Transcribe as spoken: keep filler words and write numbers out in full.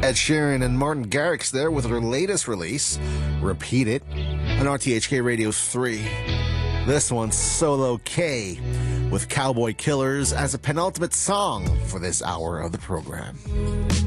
Ed Sheeran and Martin Garrix there with their latest release, Repeat It, on R T H K Radio's three. This one's Solo K with Cowboy Killers as a penultimate song for this hour of the program.